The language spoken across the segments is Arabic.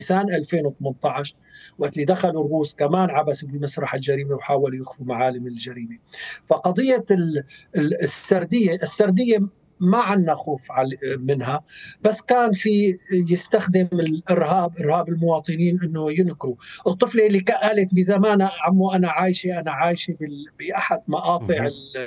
نيسان 2018 وقت اللي دخلوا الروس كمان عبثوا بمسرح الجريمة وحاولوا يخفوا معالم الجريمة. فقضية السردية ما عندنا خوف منها، بس كان في يستخدم إرهاب المواطنين أنه ينكروا. الطفلة اللي قالت بزمانها عمو أنا عايشة بأحد مقاطع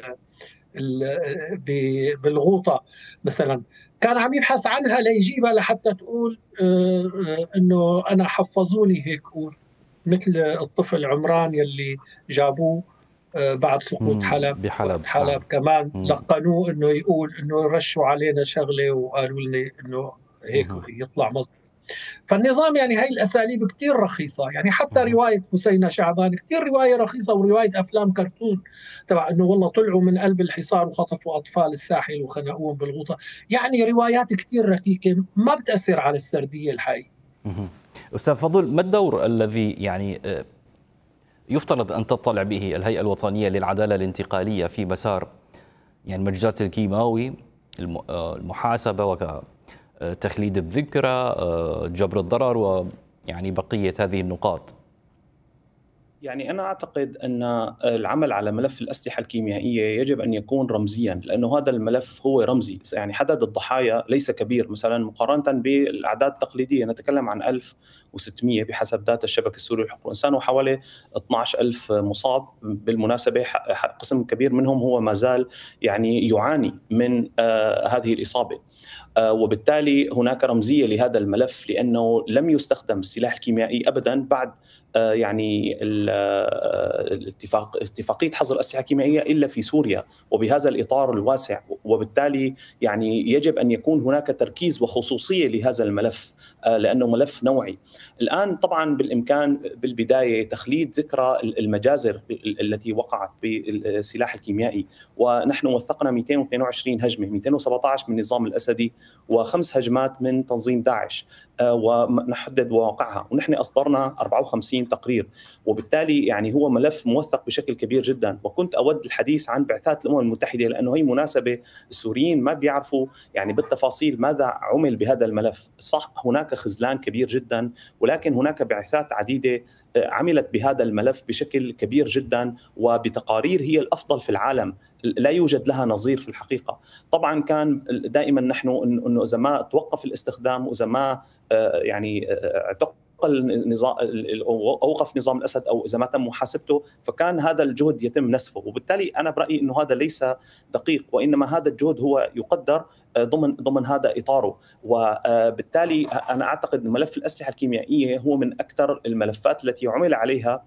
بالغوطة مثلا، كان عم يبحث عنها ليجيبها لحتى تقول انه انا حفظوني هيك قول، مثل الطفل عمران يلي جابوه بعد سقوط حلب. بحلب، وقت حلب نعم. كمان لقنوه انه يقول انه رشوا علينا شغله وقالوا لنا انه هيك يطلع مصدر. فالنظام يعني هاي الأساليب كتير رخيصة، يعني حتى رواية حسين شعبان كتير رواية رخيصة، ورواية أفلام كرتون تبع أنه والله طلعوا من قلب الحصار وخطفوا أطفال الساحل وخنقوهم بالغوطة، يعني روايات كتير ركيكة ما بتأثر على السردية الحقيقية. أستاذ فضل، ما الدور الذي يعني يفترض أن تطلع به الهيئة الوطنية للعدالة الانتقالية في مسار يعني المجزرة الكيماوي، المحاسبة وتخليد الذكرى، جبر الضرر، ويعني بقية هذه النقاط؟ يعني أنا أعتقد أن العمل على ملف الأسلحة الكيميائية يجب أن يكون رمزيا، لأنه هذا الملف هو رمزي. يعني عدد الضحايا ليس كبير مثلا مقارنة بالأعداد التقليدية، نتكلم عن 1600 بحسب داتا الشبكة السورية لحقوق الإنسان، وحوالي 12000 مصاب. بالمناسبة قسم كبير منهم هو ما زال يعني يعاني من هذه الإصابة. وبالتالي هناك رمزية لهذا الملف، لأنه لم يستخدم السلاح الكيميائي أبدا بعد يعني اتفاقية حظر الأسلحة الكيميائية إلا في سوريا وبهذا الإطار الواسع. وبالتالي يعني يجب أن يكون هناك تركيز وخصوصية لهذا الملف، لأنه ملف نوعي. الآن طبعا بالإمكان بالبداية تخليد ذكرى المجازر التي وقعت بالسلاح الكيميائي، ونحن وثقنا 222 هجمة، 217 من النظام الأسدي و5 هجمات من تنظيم داعش، ونحدد مواقعها، ونحن أصدرنا 54 تقرير. وبالتالي يعني هو ملف موثق بشكل كبير جدا. وكنت أود الحديث عن بعثات الأمم المتحدة، لأنه هي مناسبة السوريين ما بيعرفوا يعني بالتفاصيل ماذا عمل بهذا الملف. صح هناك خذلان كبير جدا، ولكن هناك بعثات عديدة عملت بهذا الملف بشكل كبير جدا وبتقارير هي الأفضل في العالم، لا يوجد لها نظير في الحقيقة. طبعا كان دائما نحن أنه إذا ما توقف الاستخدام وإذا ما يعني أوقف نظام الأسد أو إذا ما تم محاسبته، فكان هذا الجهد يتم نسفه. وبالتالي أنا برأيي أنه هذا ليس دقيق، وإنما هذا الجهد هو يقدر ضمن هذا إطاره. وبالتالي أنا أعتقد أن ملف الأسلحة الكيميائية هو من أكثر الملفات التي عمل عليها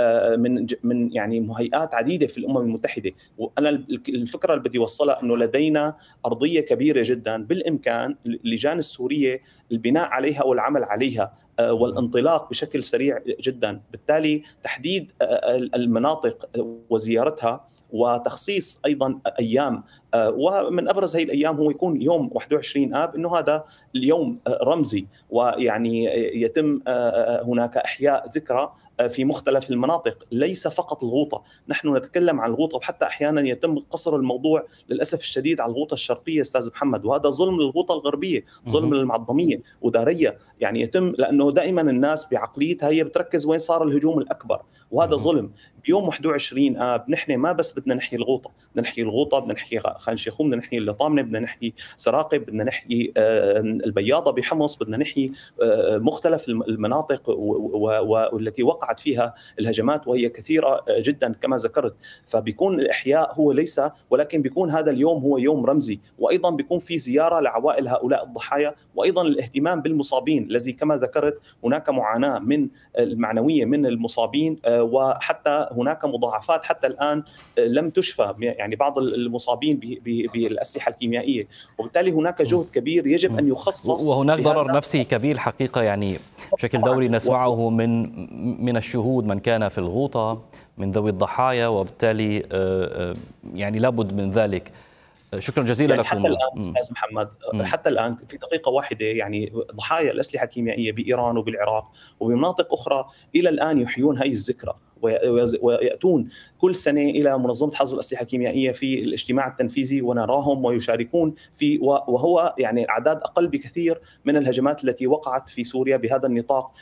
من يعني مهيئات عديدة في الأمم المتحدة. وأنا الفكرة اللي بدي أوصلها أنه لدينا أرضية كبيرة جدا بالإمكان اللجان السورية البناء عليها والعمل عليها والانطلاق بشكل سريع جدا. بالتالي تحديد المناطق وزيارتها وتخصيص أيضا أيام، ومن أبرز هذه الأيام هو يكون يوم 21 آب، أنه هذا اليوم رمزي، ويعني يتم هناك إحياء ذكرى في مختلف المناطق، ليس فقط الغوطة. نحن نتكلم عن الغوطة، وحتى أحيانا يتم قصر الموضوع للأسف الشديد على الغوطة الشرقية أستاذ محمد، وهذا ظلم للغوطة الغربية، ظلم للمعظمية ودارية. يعني يتم لأنه دائما الناس بعقليتها هي بتركز وين صار الهجوم الأكبر، وهذا ظلم. بيوم 21 آب نحن ما بس بدنا نحيي الغوطة، بدنا نحيي الغوطة، بدنا نحيي خان شيخون، بدنا نحيي اللطامنة، بدنا نحيي سراقب، بدنا نحيي البياضة بحمص، بدنا نحيي مختلف المناطق والتي وقعت فيها الهجمات، وهي كثيرة جدا كما ذكرت. فبيكون الإحياء هو ليس، ولكن بيكون هذا اليوم هو يوم رمزي، وأيضا بيكون في زيارة لعوائل هؤلاء الضحايا، وأيضا الاهتمام بالمصابين الذي كما ذكرت هناك معاناة من المعنوية من المصابين، وحتى هناك مضاعفات حتى الآن لم تشفى، يعني بعض المصابين بالأسلحة الكيميائية. وبالتالي هناك جهد كبير يجب أن يخصص، وهناك ضرر نفسي كبير حقيقة. يعني بشكل دوري نسمعه من الشهود من كان في الغوطة من ذوي الضحايا، وبالتالي يعني لابد من ذلك. شكرا جزيلا يعني لكم. حتى الآن أستاذ محمد، حتى الآن في دقيقة واحدة يعني ضحايا الأسلحة الكيميائية بإيران وبالعراق وبمناطق أخرى إلى الآن يحيون هذه الذكرى، ويأتون كل سنة إلى منظمة حظر الأسلحة الكيميائية في الاجتماع التنفيذي ونراهم ويشاركون في، وهو يعني أعداد أقل بكثير من الهجمات التي وقعت في سوريا بهذا النطاق